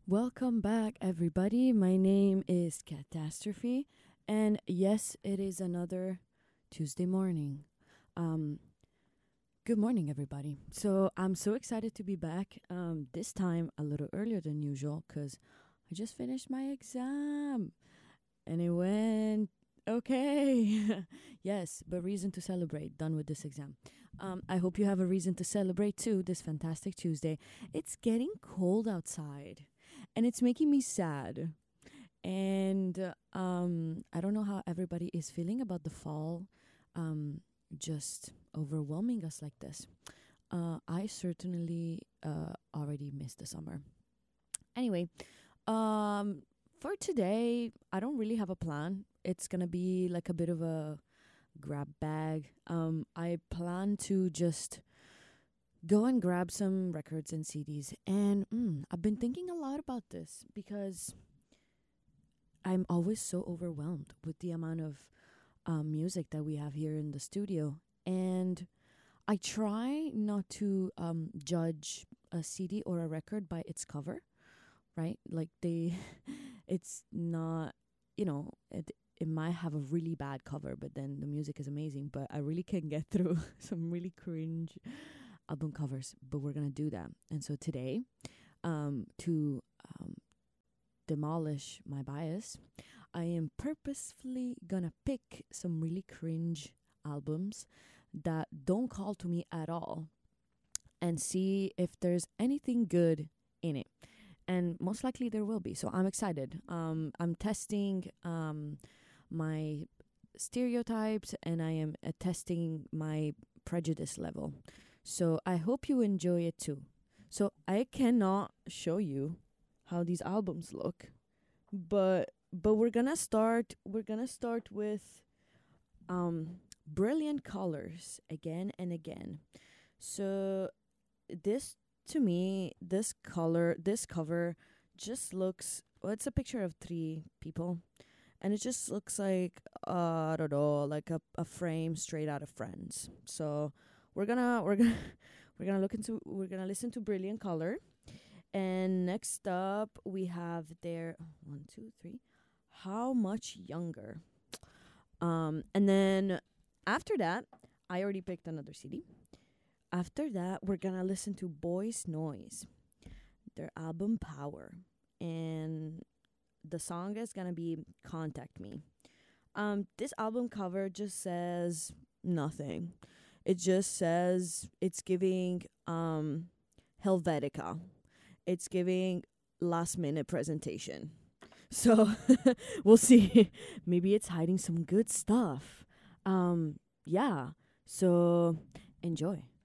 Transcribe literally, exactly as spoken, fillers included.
Welcome back, everybody. My name is Catastrophe, and yes, it is another Tuesday morning. Um, Good morning, everybody. So I'm so excited to be back. Um, this time a little earlier than usual because I just finished my exam, and it went okay. Yes, but reason to celebrate. Done with this exam. Um, I hope you have a reason to celebrate too. This fantastic Tuesday. It's getting cold outside, and it's making me sad. And uh, um, I don't know how everybody is feeling about the fall, um, just overwhelming us like this. Uh, I certainly uh, already missed the summer. Anyway, um, for today, I don't really have a plan. It's gonna be like a bit of a grab bag. Um, I plan to just go and grab some records and C Ds. And mm, I've been thinking a lot about this because I'm always so overwhelmed with the amount of um, music that we have here in the studio. And I try not to um, judge a C D or a record by its cover, right? Like they, it's not, you know, it, it might have a really bad cover, but then the music is amazing. But I really can get through some really cringe album covers, but we're going to do that. And so today, um, to um, demolish my bias, I am purposefully gonna pick some really cringe albums that don't call to me at all and see if there's anything good in it. And most likely there will be. So I'm excited. Um, I'm testing um, my stereotypes and I am uh, testing my prejudice level. So I hope you enjoy it too. So I cannot show you how these albums look, but but we're gonna start we're gonna start with um Brilliant Colors again and again. So this to me this color this cover just looks, well, it's a picture of three people and it just looks like uh, I don't know, like a, a frame straight out of Friends. So we're gonna we're gonna we're gonna look into we're gonna listen to Brilliant Color. And next up, we have their one, two, three. How Much Younger? Um, and then after that, I already picked another C D. After that, we're gonna listen to Boys Noise, their album Power, and the song is gonna be Contact Me. Um, this album cover just says nothing. It just says it's giving um Helvetica. It's giving last minute presentation. So we'll see. Maybe it's hiding some good stuff. Um, yeah. So enjoy.